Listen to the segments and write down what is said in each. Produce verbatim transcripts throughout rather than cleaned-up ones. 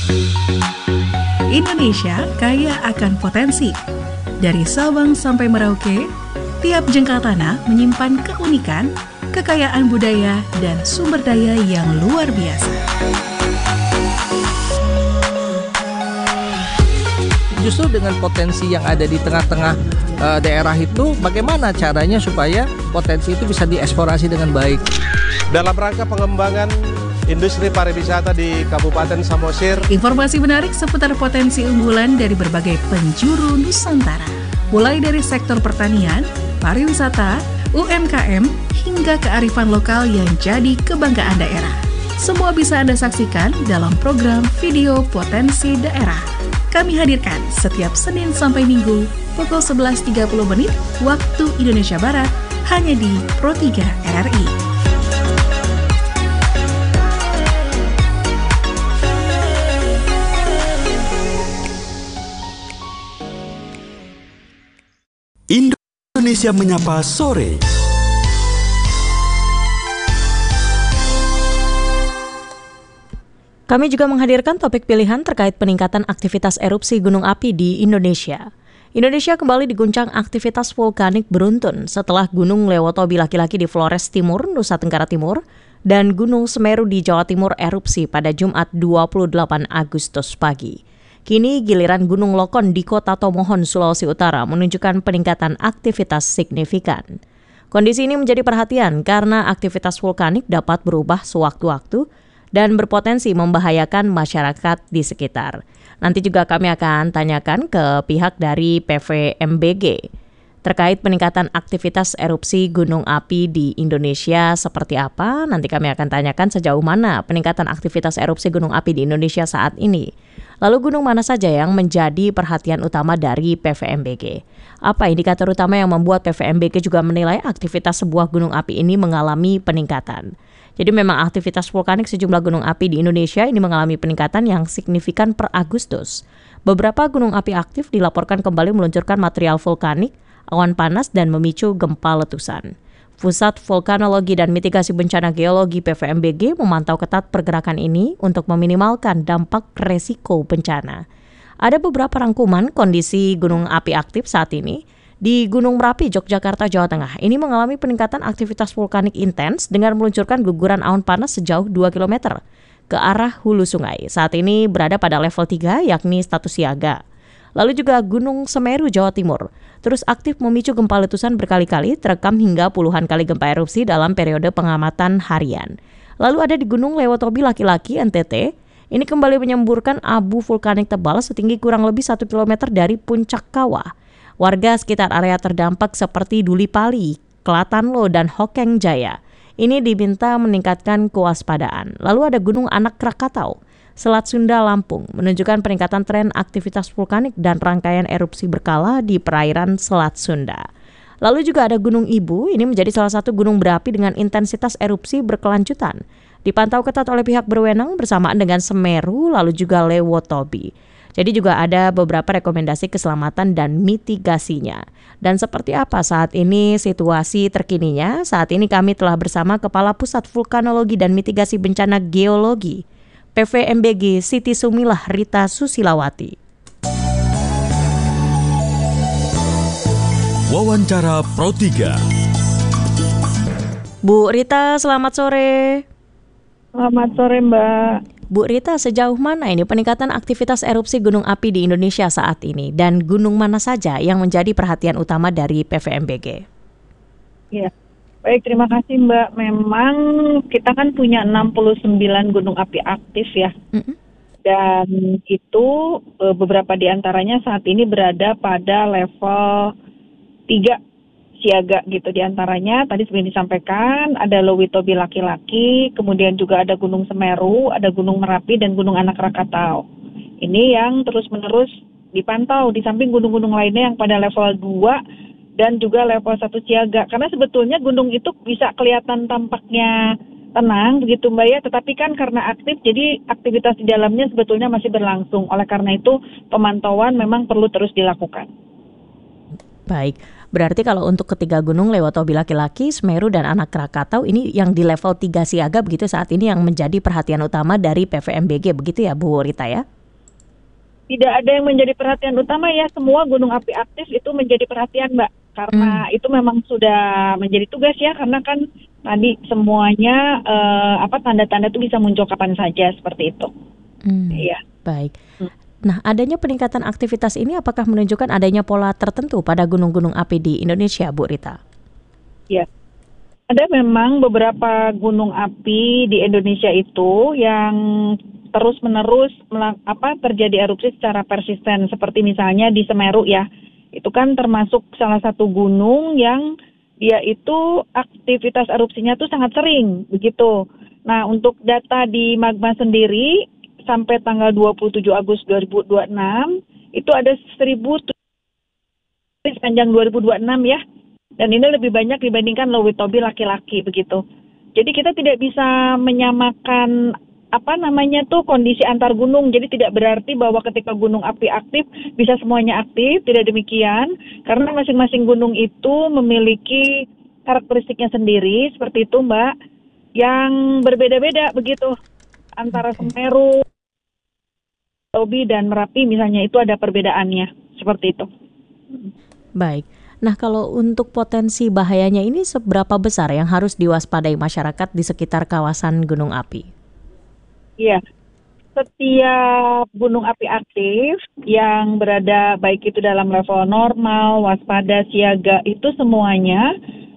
Indonesia kaya akan potensi. Dari Sabang sampai Merauke, tiap jengkal tanah menyimpan keunikan, kekayaan budaya, dan sumber daya yang luar biasa. Justru dengan potensi yang ada di tengah-tengah uh, daerah itu, bagaimana caranya supaya potensi itu bisa dieksplorasi dengan baik? Dalam rangka pengembangan industri pariwisata di Kabupaten Samosir. Informasi menarik seputar potensi unggulan dari berbagai penjuru Nusantara. Mulai dari sektor pertanian, pariwisata, U M K M, hingga kearifan lokal yang jadi kebanggaan daerah. Semua bisa Anda saksikan dalam program Video Potensi Daerah. Kami hadirkan setiap Senin sampai Minggu pukul sebelas tiga puluh menit waktu Indonesia Barat hanya di Pro tiga R R I. Indonesia Menyapa Sore. Kami juga menghadirkan topik pilihan terkait peningkatan aktivitas erupsi gunung api di Indonesia. Indonesia kembali diguncang aktivitas vulkanik beruntun setelah Gunung Lewotobi laki-laki di Flores Timur, Nusa Tenggara Timur, dan Gunung Semeru di Jawa Timur erupsi pada Jumat dua puluh delapan Agustus pagi. Kini giliran Gunung Lokon di Kota Tomohon, Sulawesi Utara menunjukkan peningkatan aktivitas signifikan. Kondisi ini menjadi perhatian karena aktivitas vulkanik dapat berubah sewaktu-waktu dan berpotensi membahayakan masyarakat di sekitar. Nanti juga kami akan tanyakan ke pihak dari P V M B G terkait peningkatan aktivitas erupsi gunung api di Indonesia seperti apa. Nanti kami akan tanyakan sejauh mana peningkatan aktivitas erupsi gunung api di Indonesia saat ini. Lalu gunung mana saja yang menjadi perhatian utama dari P V M B G? Apa indikator utama yang membuat P V M B G juga menilai aktivitas sebuah gunung api ini mengalami peningkatan? Jadi memang aktivitas vulkanik sejumlah gunung api di Indonesia ini mengalami peningkatan yang signifikan per Agustus. Beberapa gunung api aktif dilaporkan kembali meluncurkan material vulkanik, awan panas, dan memicu gempa letusan. Pusat Vulkanologi dan Mitigasi Bencana Geologi P V M B G memantau ketat pergerakan ini untuk meminimalkan dampak resiko bencana. Ada beberapa rangkuman kondisi gunung api aktif saat ini. Di Gunung Merapi, Yogyakarta, Jawa Tengah, ini mengalami peningkatan aktivitas vulkanik intens dengan meluncurkan guguran awan panas sejauh dua kilometer ke arah hulu sungai. Saat ini berada pada level tiga, yakni status siaga. Lalu juga Gunung Semeru, Jawa Timur, terus aktif memicu gempa letusan berkali-kali, terekam hingga puluhan kali gempa erupsi dalam periode pengamatan harian. Lalu ada di Gunung Lewotobi laki-laki, N T T, ini kembali menyemburkan abu vulkanik tebal setinggi kurang lebih satu kilometer dari puncak kawah. Warga sekitar area terdampak seperti Duli Pali, Kelatanlo, dan Hokeng Jaya ini diminta meningkatkan kewaspadaan. Lalu ada Gunung Anak Krakatau, Selat Sunda, Lampung, menunjukkan peningkatan tren aktivitas vulkanik dan rangkaian erupsi berkala di perairan Selat Sunda. Lalu juga ada Gunung Ibu, ini menjadi salah satu gunung berapi dengan intensitas erupsi berkelanjutan. Dipantau ketat oleh pihak berwenang bersamaan dengan Semeru, lalu juga Lewotobi. Jadi juga ada beberapa rekomendasi keselamatan dan mitigasinya. Dan seperti apa saat ini situasi terkininya? Saat ini kami telah bersama Kepala Pusat Vulkanologi dan Mitigasi Bencana Geologi P V M B G Siti Sumilah Rita Susilawati. Wawancara Pro tiga. Bu Rita, selamat sore. Selamat sore, Mbak. Bu Rita, sejauh mana ini peningkatan aktivitas erupsi gunung api di Indonesia saat ini dan gunung mana saja yang menjadi perhatian utama dari P V M B G? Ya, baik, terima kasih Mbak. Memang kita kan punya enam puluh sembilan gunung api aktif ya. Mm-hmm. Dan itu beberapa di antaranya saat ini berada pada level tiga siaga gitu. Di antaranya tadi seperti disampaikan ada Lewotobi laki-laki, kemudian juga ada Gunung Semeru, ada Gunung Merapi, dan Gunung Anak Krakatau. Ini yang terus-menerus dipantau di samping gunung-gunung lainnya yang pada level dua dan juga level satu siaga. Karena sebetulnya gunung itu bisa kelihatan tampaknya tenang begitu Mbak ya, tetapi kan karena aktif jadi aktivitas di dalamnya sebetulnya masih berlangsung. Oleh karena itu pemantauan memang perlu terus dilakukan. Baik, berarti kalau untuk ketiga gunung Lewotobi laki-laki, Semeru, dan Anak Krakatau ini yang di level tiga siaga begitu saat ini yang menjadi perhatian utama dari P V M B G begitu ya Bu Rita ya? tidak ada yang menjadi perhatian utama ya, semua gunung api aktif itu menjadi perhatian Mbak, karena hmm. itu memang sudah menjadi tugas ya, karena kan tadi semuanya eh, apa tanda-tanda itu bisa muncul kapan saja seperti itu. Hmm. Iya. Baik. Nah, adanya peningkatan aktivitas ini apakah menunjukkan adanya pola tertentu pada gunung-gunung api di Indonesia, Bu Rita? Ya, ada memang beberapa gunung api di Indonesia itu yang terus-menerus apa terjadi erupsi secara persisten, seperti misalnya di Semeru ya. Itu kan termasuk salah satu gunung yang dia itu aktivitas erupsinya tuh sangat sering, begitu. Nah, untuk data di Magma sendiri sampai tanggal dua puluh tujuh Agustus dua ribu dua puluh enam itu ada seribu sepanjang dua ribu dua puluh enam ya. Dan ini lebih banyak dibandingkan Lowitobi laki-laki begitu. Jadi kita tidak bisa menyamakan apa namanya tuh kondisi antar gunung. Jadi tidak berarti bahwa ketika gunung api aktif bisa semuanya aktif, tidak demikian. Karena masing-masing gunung itu memiliki karakteristiknya sendiri seperti itu Mbak, yang berbeda-beda begitu. Antara Semeru, Lowitobi dan Merapi misalnya itu ada perbedaannya seperti itu. Baik. Nah, kalau untuk potensi bahayanya ini seberapa besar yang harus diwaspadai masyarakat di sekitar kawasan gunung api? Iya, setiap gunung api aktif yang berada baik itu dalam level normal, waspada, siaga, itu semuanya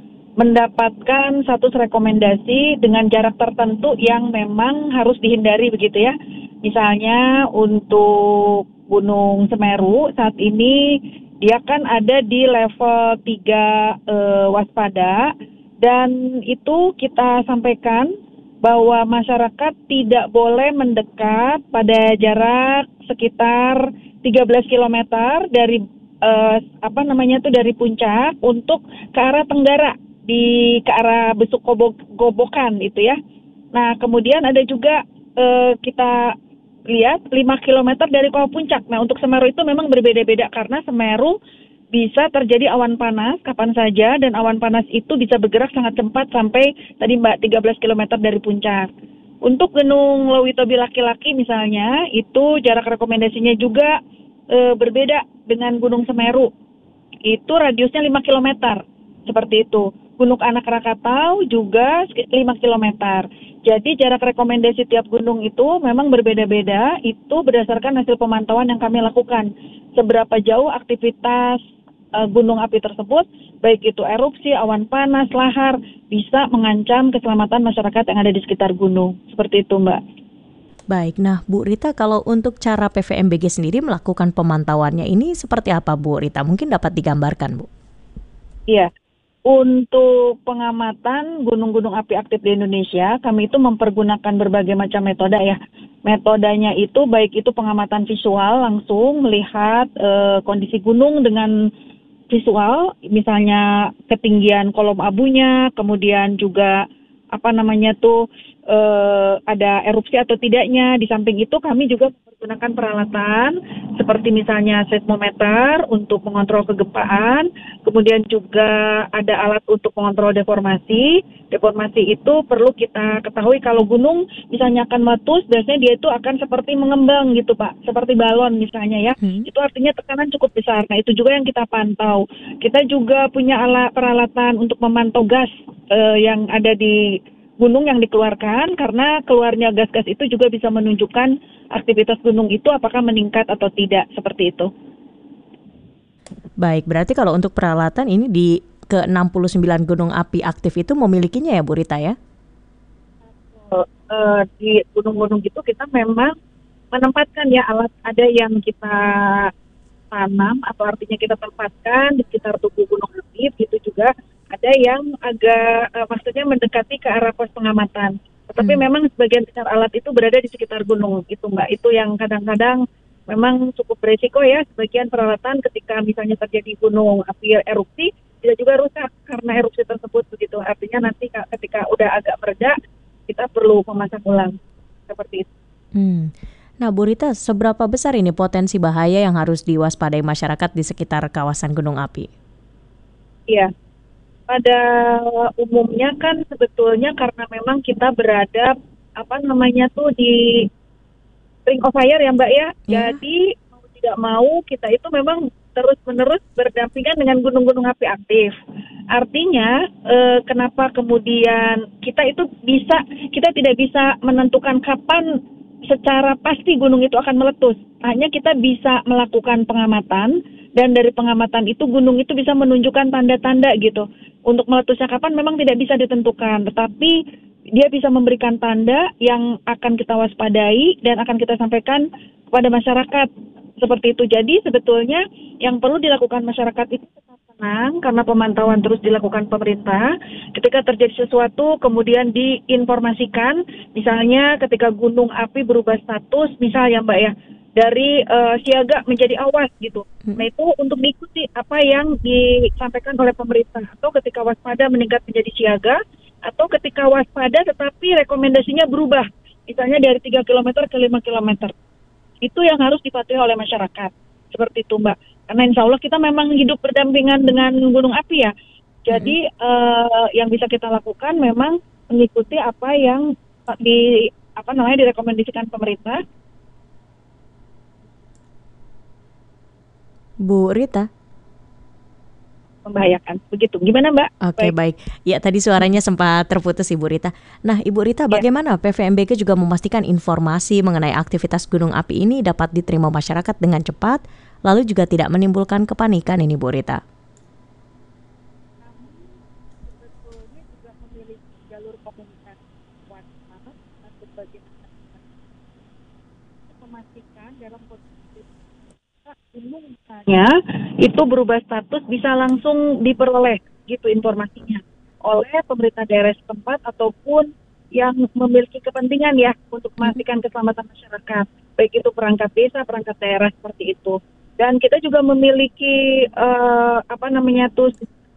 mendapatkan satu rekomendasi dengan jarak tertentu yang memang harus dihindari begitu ya. Misalnya untuk Gunung Semeru saat ini dia kan ada di level tiga eh, waspada, dan itu kita sampaikan bahwa masyarakat tidak boleh mendekat pada jarak sekitar tiga belas kilometer dari eh, apa namanya itu dari puncak untuk ke arah tenggara, di ke arah Besuk Gobokan itu ya. Nah, kemudian ada juga eh, kita lihat lima kilometer dari kawah puncak. Nah, untuk Semeru itu memang berbeda-beda karena Semeru bisa terjadi awan panas kapan saja, dan awan panas itu bisa bergerak sangat cepat sampai tadi Mbak tiga belas kilometer dari puncak. Untuk Gunung Lowitobi laki-laki misalnya, itu jarak rekomendasinya juga e, berbeda dengan Gunung Semeru. Itu radiusnya lima kilometer. Seperti itu. Gunung Anak Rakatau juga lima kilometer. Jadi jarak rekomendasi tiap gunung itu memang berbeda-beda, itu berdasarkan hasil pemantauan yang kami lakukan. Seberapa jauh aktivitas uh, gunung api tersebut, baik itu erupsi, awan panas, lahar, bisa mengancam keselamatan masyarakat yang ada di sekitar gunung. Seperti itu Mbak. Baik, nah Bu Rita, kalau untuk cara P V M B G sendiri melakukan pemantauannya ini seperti apa Bu Rita? Mungkin dapat digambarkan Bu? Iya. Untuk pengamatan gunung-gunung api aktif di Indonesia, kami itu mempergunakan berbagai macam metode ya. Metodenya itu baik itu pengamatan visual, langsung melihat e, kondisi gunung dengan visual, misalnya ketinggian kolom abunya, kemudian juga apa namanya tuh e, ada erupsi atau tidaknya. Di samping itu kami juga menggunakan peralatan seperti misalnya seismometer untuk mengontrol kegempaan, kemudian juga ada alat untuk mengontrol deformasi. Deformasi itu perlu kita ketahui kalau gunung misalnya akan meletus, biasanya dia itu akan seperti mengembang gitu Pak, seperti balon misalnya ya. Hmm. Itu artinya tekanan cukup besar. Nah, itu juga yang kita pantau. Kita juga punya alat peralatan untuk memantau gas eh, yang ada di gunung yang dikeluarkan, karena keluarnya gas-gas itu juga bisa menunjukkan aktivitas gunung itu apakah meningkat atau tidak, seperti itu. Baik, berarti kalau untuk peralatan ini di ke enam puluh sembilan gunung api aktif itu memilikinya ya Bu Rita ya? Uh, uh, di gunung-gunung itu kita memang menempatkan ya alat, ada yang kita tanam atau artinya kita tempatkan di sekitar tubuh gunung api, itu juga ada yang agak uh, maksudnya mendekati ke arah pos pengamatan. Tetapi hmm. memang sebagian besar alat itu berada di sekitar gunung itu Mbak. Itu yang kadang-kadang memang cukup beresiko ya. Sebagian peralatan ketika misalnya terjadi gunung api erupsi tidak juga rusak karena erupsi tersebut begitu. Artinya nanti ketika udah agak mereda kita perlu memasang ulang seperti itu. Hmm. Nah Bu Rita, seberapa besar ini potensi bahaya yang harus diwaspadai masyarakat di sekitar kawasan gunung api? Iya. Pada umumnya kan sebetulnya karena memang kita berada apa namanya tuh di ring of fire ya Mbak ya. Yeah. Jadi mau tidak mau kita itu memang terus-menerus berdampingan dengan gunung-gunung api aktif. Artinya, eh, kenapa kemudian kita itu bisa, kita tidak bisa menentukan kapan secara pasti gunung itu akan meletus. Hanya kita bisa melakukan pengamatan, dan dari pengamatan itu gunung itu bisa menunjukkan tanda-tanda gitu. Untuk meletusnya kapan memang tidak bisa ditentukan, tetapi dia bisa memberikan tanda yang akan kita waspadai dan akan kita sampaikan kepada masyarakat. Seperti itu. Jadi sebetulnya yang perlu dilakukan masyarakat itu tetap tenang karena pemantauan terus dilakukan pemerintah. Ketika terjadi sesuatu kemudian diinformasikan, misalnya ketika gunung api berubah status, misalnya Mbak ya, dari uh, siaga menjadi awas gitu. Nah itu untuk diikuti apa yang disampaikan oleh pemerintah. Atau ketika waspada meningkat menjadi siaga, atau ketika waspada tetapi rekomendasinya berubah. Misalnya dari tiga kilometer ke lima kilometer. Itu yang harus dipatuhi oleh masyarakat. Seperti itu Mbak. Karena insya Allah kita memang hidup berdampingan dengan gunung api ya. Jadi hmm. uh, yang bisa kita lakukan memang mengikuti apa yang di apa namanya direkomendasikan pemerintah. Bu Rita. Membahayakan. Begitu. Gimana Mbak? Oke, okay, baik. baik. Ya, tadi suaranya sempat terputus Ibu Rita. Nah, Ibu Rita, ya. Bagaimana P V M B G juga memastikan informasi mengenai aktivitas gunung api ini dapat diterima masyarakat dengan cepat, lalu juga tidak menimbulkan kepanikan ini Bu Rita? Kami sebetulnya juga memiliki jalur komunikasi WhatsApp sebagai memastikan dalam kondisi gunungnya itu berubah status bisa langsung diperoleh gitu informasinya oleh pemerintah daerah setempat ataupun yang memiliki kepentingan ya untuk memastikan keselamatan masyarakat, baik itu perangkat desa, perangkat daerah seperti itu. Dan kita juga memiliki uh, apa namanya tuh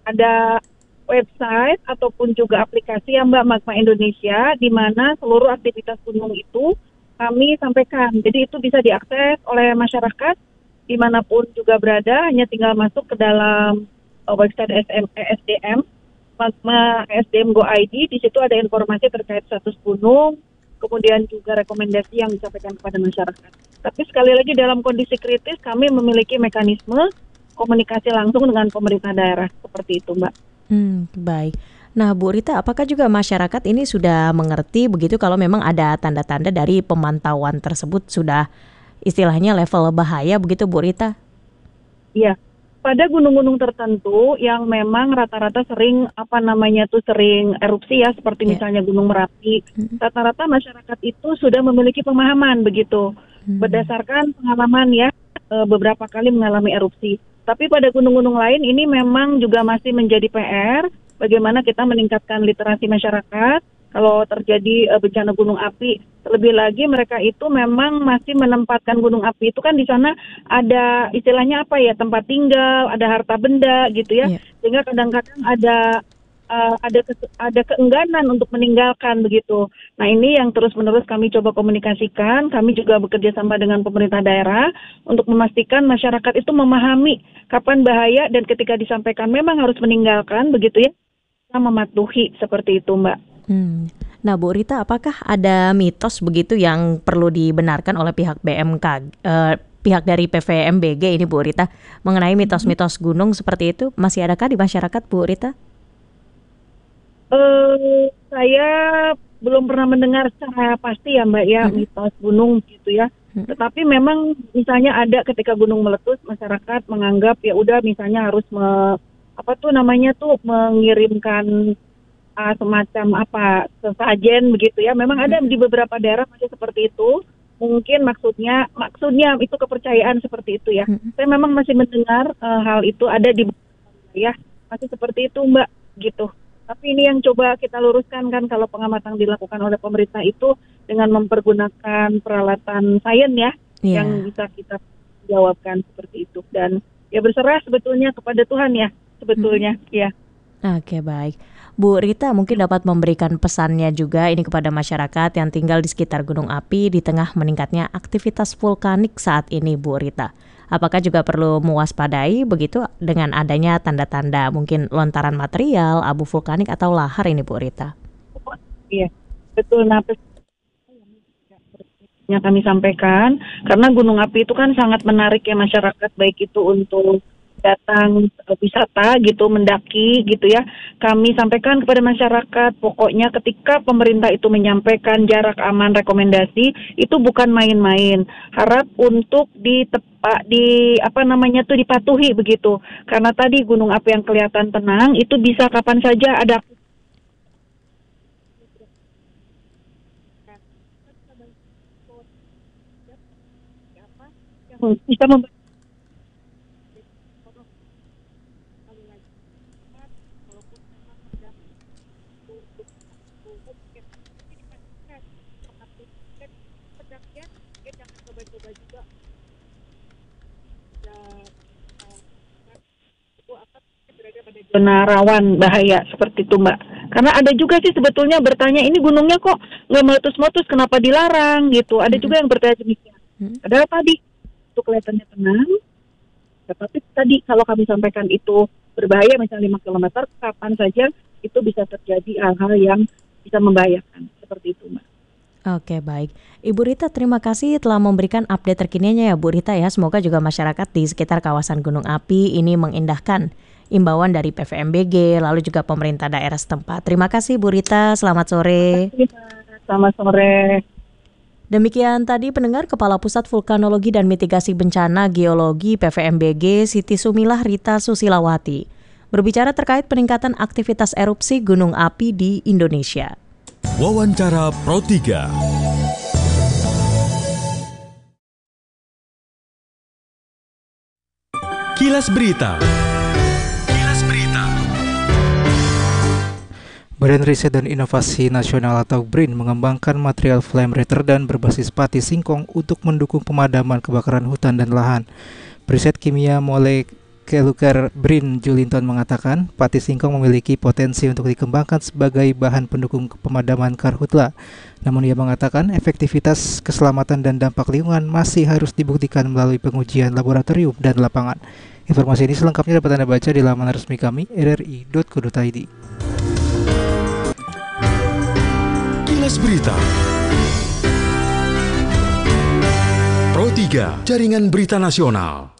ada website ataupun juga aplikasi yang Mbak Magma Indonesia di mana seluruh aktivitas gunung itu kami sampaikan. Jadi itu bisa diakses oleh masyarakat dimanapun juga berada, hanya tinggal masuk ke dalam uh, website S M, E S D M, Magma E S D M Go I D, di situ ada informasi terkait status gunung, kemudian juga rekomendasi yang disampaikan kepada masyarakat. Tapi sekali lagi dalam kondisi kritis, kami memiliki mekanisme komunikasi langsung dengan pemerintah daerah, seperti itu Mbak. Hmm, baik. Nah Bu Rita, apakah juga masyarakat ini sudah mengerti begitu kalau memang ada tanda-tanda dari pemantauan tersebut sudah istilahnya level bahaya begitu Bu Rita? Iya, pada gunung-gunung tertentu yang memang rata-rata sering apa namanya tuh sering erupsi ya, seperti yeah. misalnya Gunung Merapi, hmm. rata-rata masyarakat itu sudah memiliki pemahaman begitu, hmm. berdasarkan pengalaman ya beberapa kali mengalami erupsi. Tapi pada gunung-gunung lain ini memang juga masih menjadi P R, bagaimana kita meningkatkan literasi masyarakat. Kalau terjadi uh, bencana gunung api, terlebih lagi mereka itu memang masih menempatkan gunung api itu kan di sana ada istilahnya apa ya, tempat tinggal, ada harta benda gitu ya, yeah. sehingga kadang-kadang ada uh, ada ke- ada keengganan untuk meninggalkan begitu. Nah ini yang terus-menerus kami coba komunikasikan. Kami juga bekerja sama dengan pemerintah daerah untuk memastikan masyarakat itu memahami kapan bahaya dan ketika disampaikan memang harus meninggalkan begitu ya, kita mematuhi seperti itu Mbak. Hmm. Nah Bu Rita, apakah ada mitos begitu yang perlu dibenarkan oleh pihak B M K, eh, pihak dari P V M B G ini Bu Rita, mengenai mitos-mitos gunung seperti itu? Masih adakah di masyarakat Bu Rita? Uh, saya belum pernah mendengar secara pasti ya Mbak ya, hmm. mitos gunung gitu ya. Hmm. Tetapi memang misalnya ada ketika gunung meletus, masyarakat menganggap ya udah misalnya harus me, apa tuh namanya tuh mengirimkan Uh, semacam apa sesajen begitu ya. Memang ada di beberapa daerah masih seperti itu. Mungkin maksudnya maksudnya itu kepercayaan seperti itu ya. Hmm. Saya memang masih mendengar uh, hal itu ada di ya masih seperti itu Mbak gitu. Tapi ini yang coba kita luruskan kan kalau pengamatan dilakukan oleh pemerintah itu dengan mempergunakan peralatan sains ya yeah. yang bisa kita jawabkan seperti itu dan ya berserah sebetulnya kepada Tuhan ya sebetulnya hmm. ya. Oke, baik. Bu Rita mungkin dapat memberikan pesannya juga ini kepada masyarakat yang tinggal di sekitar gunung api di tengah meningkatnya aktivitas vulkanik saat ini Bu Rita. Apakah juga perlu mewaspadai begitu dengan adanya tanda-tanda mungkin lontaran material, abu vulkanik atau lahar ini Bu Rita? Iya, betul. Nah, yang kami sampaikan, karena gunung api itu kan sangat menarik ya masyarakat, baik itu untuk datang wisata gitu, mendaki gitu ya. Kami sampaikan kepada masyarakat, pokoknya ketika pemerintah itu menyampaikan jarak aman rekomendasi, itu bukan main-main. Harap untuk ditepak di apa namanya tuh dipatuhi begitu. Karena tadi gunung api yang kelihatan tenang itu bisa kapan saja ada bisa membantu. Zona rawan bahaya seperti itu Mbak. Karena ada juga sih sebetulnya bertanya, ini gunungnya kok nggak meletus-meletus, kenapa dilarang gitu. Ada juga yang bertanya demikian. Padahal tadi itu kelihatannya tenang, tetapi tadi kalau kami sampaikan itu berbahaya, misalnya lima kilometer, kapan saja itu bisa terjadi hal-hal yang bisa membahayakan. Seperti itu Mbak. Oke, baik. Ibu Rita, terima kasih telah memberikan update terkininya ya Bu Rita ya. Semoga juga masyarakat di sekitar kawasan Gunung Api ini mengindahkan imbauan dari P V M B G, lalu juga pemerintah daerah setempat. Terima kasih Bu Rita, selamat sore. Selamat sore. Demikian tadi pendengar Kepala Pusat Vulkanologi dan Mitigasi Bencana Geologi P V M B G Siti Sumilah Rita Susilawati berbicara terkait peningkatan aktivitas erupsi gunung api di Indonesia. Wawancara Pro tiga. Kilas Berita. Badan Riset dan Inovasi Nasional atau B R I N mengembangkan material flame retardant berbasis pati singkong untuk mendukung pemadaman kebakaran hutan dan lahan. Periset kimia molekuler B R I N Julinton mengatakan pati singkong memiliki potensi untuk dikembangkan sebagai bahan pendukung pemadaman karhutla. Namun ia mengatakan efektivitas, keselamatan dan dampak lingkungan masih harus dibuktikan melalui pengujian laboratorium dan lapangan. Informasi ini selengkapnya dapat Anda baca di laman resmi kami r r i dot co dot i d. Kilas Berita. Pro tiga, Jaringan Berita Nasional.